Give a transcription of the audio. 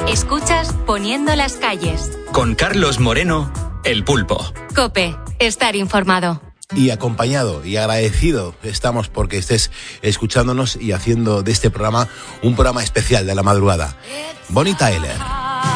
Escuchas Poniendo las calles. Con Carlos Moreno, El Pulpo. COPE, estar informado. Y acompañado y agradecido estamos porque estés escuchándonos y haciendo de este programa un programa especial de la madrugada. Bonnie Tyler.